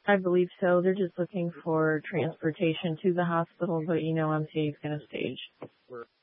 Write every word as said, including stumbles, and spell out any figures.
I believe so. They're just looking for transportation to the hospital, but you know M C A is going to stage.